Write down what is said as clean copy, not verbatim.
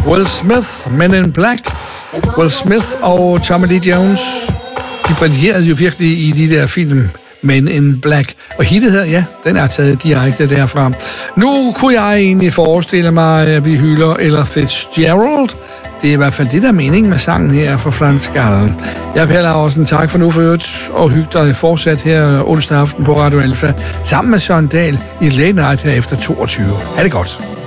Will Smith, Men in Black. Will Smith og Tommy Lee Jones, de brillerede jo virkelig i de der film Men in Black. Og hittet her, ja, den er taget direkte derfra. Nu kunne jeg egentlig forestille mig, at vi hylder Ella Fitzgerald. Det er i hvert fald det, der er meningen med sangen her fra Frans Gall. Jeg vil også en tak for nu for øvrigt, og hygge dig fortsat her onsdag aften på Radio Alfa, sammen med Søren Dahl i Late Night her efter 22. Ha' det godt.